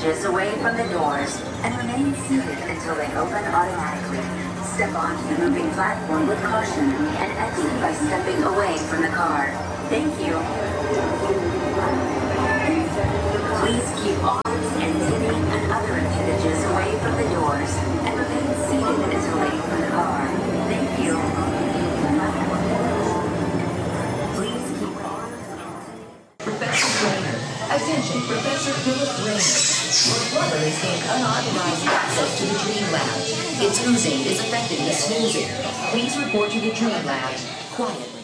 appendages away from the doors and remain seated until they open automatically. Step onto the moving platform with caution and exit by stepping away from the car. Thank you. Please keep arms and titty and other appendages away from the doors and remain seated until they open the car. Thank you. Please keep arms and Professor Rayner. Attention, Professor Philip Rayner. Your brother is gained unauthorized access to the Dream Lab. Its oozing is affecting the snoozing. Please report to the Dream Lab quietly.